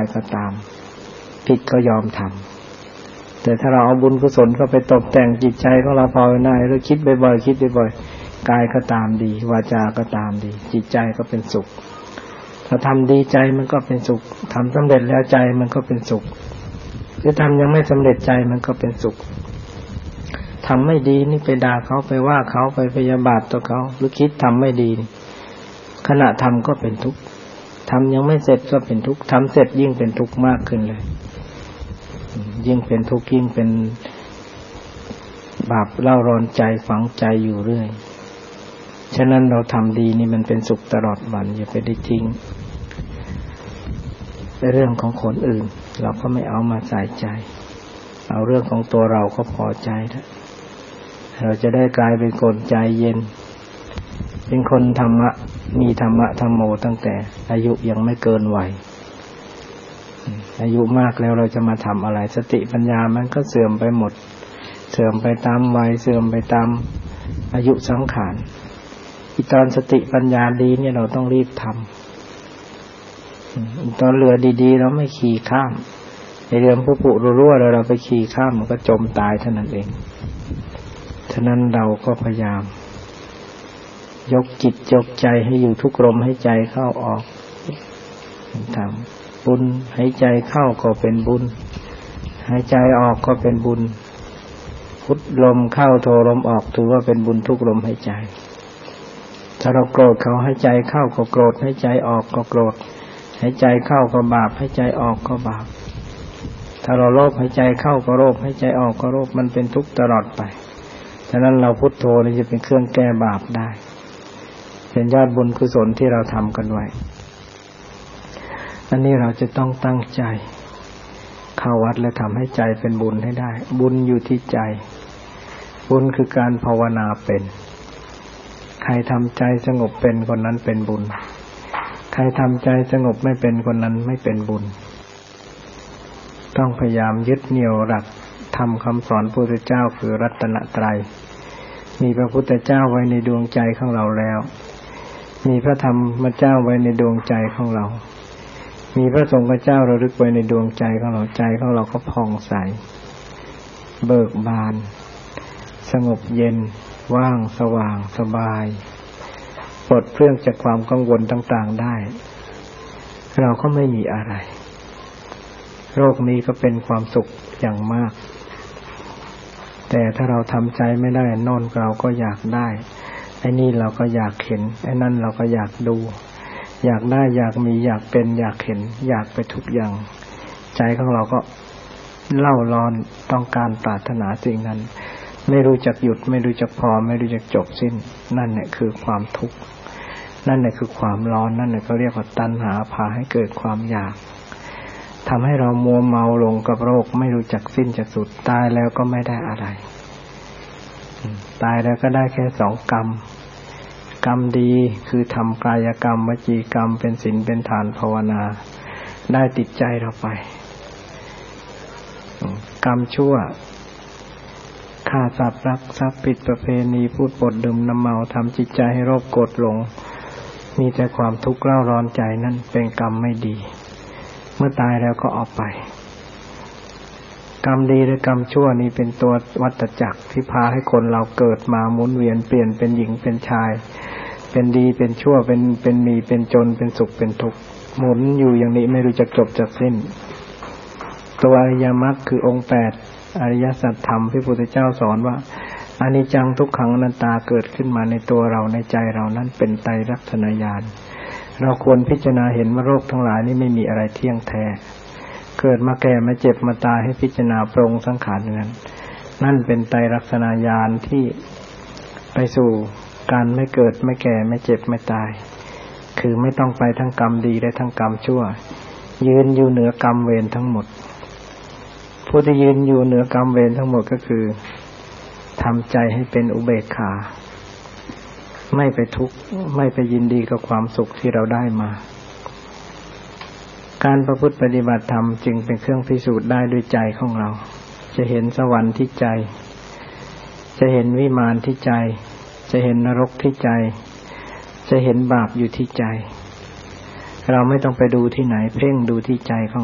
ก็ตามผิดก็ยอมทำแต่ถ้าเราเอาบุญกุศลเข้าไปตกแต่งจิตใจของเราภาวนาหรือคิดบ่อยๆคิดบ่อยๆกายก็ตามดีวาจาก็ตามดีจิตใจก็เป็นสุขถ้าทำดีใจมันก็เป็นสุขทำสำเร็จแล้วใจมันก็เป็นสุขหรือทำยังไม่สำเร็จใจมันก็เป็นสุขทำไม่ดีนี่ไปด่าเขาไปว่าเขาไปพยาบาทต่อเขาหรือคิดทำไม่ดีขณะทำก็เป็นทุกข์ทำยังไม่เสร็จก็เป็นทุกข์ทำเสร็จยิ่งเป็นทุกข์มากขึ้นเลยยิ่งเป็นทุกข์ยิ่งเป็นบาปเล่าร้อนใจฝังใจอยู่เรื่อยฉะนั้นเราทำดีนี่มันเป็นสุขตลอดวันอย่าไปได้ทิ้งเรื่องของคนอื่นเราก็ไม่เอามาใส่ใจเอาเรื่องของตัวเราก็พอใจแล้วเราจะได้กลายเป็นคนใจเย็นเป็นคนธรรมะมีธรรมะธรรมโมตั้งแต่อายุยังไม่เกินวัยอายุมากแล้วเราจะมาทำอะไรสติปัญญามันก็เสื่อมไปหมดเสื่อมไปตามวัยเสื่อมไปตามอายุสังขารตอนสติปัญญาดีเนี่ยเราต้องรีบทำตอนเรือดีๆเราไม่ขี่ข้ามในเรือผู้รั่วๆเราไปขี่ข้ามมันก็จมตายเท่านั้นเองฉะนั้นเราก็พยายามยกจิตยกใจให้อยู่ทุกลมหายใจเข้าออกทำบุญหายใจเข้าก็เป็นบุญหายใจออกก็เป็นบุญพุทลมเข้าโทลมออกถือว่าเป็นบุญทุกลมหายใจถ้าเราโกรธเขาหายใจเข้าก็โกรธหายใจออกก็โกรธหายใจเข้าก็บาปหายใจออกก็บาปถ้าเราโลภหายใจเข้าก็โลภหายใจออกก็โลภมันเป็นทุกข์ตลอดไปฉะนั้นเราพุทโธนี่จะเป็นเครื่องแก้บาปได้เป็นยอดบุญกุศลที่เราทำกันไว้อันนี้เราจะต้องตั้งใจเข้าวัดและทำให้ใจเป็นบุญให้ได้บุญอยู่ที่ใจบุญคือการภาวนาเป็นใครทำใจสงบเป็นคนนั้นเป็นบุญใครทำใจสงบไม่เป็นคนนั้นไม่เป็นบุญต้องพยายามยึดเหนี่ยวหลักธรรมคำสอนพระพุทธเจ้าคือรัตนตรัยมีพระพุทธเจ้าไว้ในดวงใจของเราแล้วมีพระธรรมเจ้าไว้ในดวงใจของเรามีพระสงฆ์เจ้าระลึกไว้ในดวงใจของเราใจของเราก็ผ่องใสเบิกบานสงบเย็นว่างสว่างสบายปลดเครื่องจากความกังวลต่างๆได้เราก็ไม่มีอะไรโรคนี้ก็เป็นความสุขอย่างมากแต่ถ้าเราทำใจไม่ได้โน่นเราก็อยากได้ไอ้นี่เราก็อยากเห็นไอ้นั่นเราก็อยากดูอยากได้อยากมีอยากเป็นอยากเห็นอยากไปทุกอย่างใจของเราก็เล่าร้อนต้องการปรารถนาสิ่งนั้นไม่รู้จักหยุดไม่รู้จักพอไม่รู้จักจบสิ้นนั่นแหละคือความทุกข์นั่นแหละคือความร้อนนั่นแหละเขาเรียกว่าตัณหาพาให้เกิดความอยากทำให้เรามัวเมาลงกับโรคไม่รู้จักสิ้นจักสุดตายแล้วก็ไม่ได้อะไรตายแล้วก็ได้แค่2 กรรมกรรมดีคือทำกายกรรมวจีกรรมเป็นศีลเป็นทานภาวนาได้ติดใจเราไปกรรมชั่วฆ่าสัตว์รักทรัพย์ผิดประเพณีพูดปดดื่มน้ำเมาทำจิตใจให้โลภโกรธหลงมีแต่ความทุกข์เร่าร้อนใจนั่นเป็นกรรมไม่ดีเมื่อตายแล้วก็ออกไปกรรมดีและกรรมชั่วนี้เป็นตัววัฏจักรที่พาให้คนเราเกิดมาหมุนเวียนเปลี่ยนเป็นหญิงเป็นชายเป็นดีเป็นชั่วเป็นมีเป็นจนเป็นสุขเป็นทุกข์หมุนอยู่อย่างนี้ไม่รู้จักจบจักสิ้นตัวอริยมรรคคือองค์8อริยสัจธรรมที่พระพุทธเจ้าสอนว่าอนิจจังทุกขังอนัตตาเกิดขึ้นมาในตัวเราในใจเรานั้นเป็นไตรลักษณญาณเราควรพิจารณาเห็นว่าโรคทั้งหลายนี้ไม่มีอะไรเที่ยงแท้เกิดมาแก่มาเจ็บมาตายให้พิจารณาปรงสังขารนั้นนั่นเป็นไตรลักษณญาณที่ไปสู่การไม่เกิดไม่แก่ไม่เจ็บไม่ตายคือไม่ต้องไปทั้งกรรมดีและทั้งกรรมชั่วยืนอยู่เหนือกรรมเวรทั้งหมดผู้ที่ยืนอยู่เหนือกรรมเวรทั้งหมดก็คือทำใจให้เป็นอุเบกขาไม่ไปทุกข์ไม่ไปยินดีกับความสุขที่เราได้มาการประพฤติปฏิบัติธรรมจึงเป็นเครื่องพิสูจน์ได้ด้วยใจของเราจะเห็นสวรรค์ที่ใจจะเห็นวิมานที่ใจจะเห็นนรกที่ใจจะเห็นบาปอยู่ที่ใจเราไม่ต้องไปดูที่ไหนเพ่งดูที่ใจของ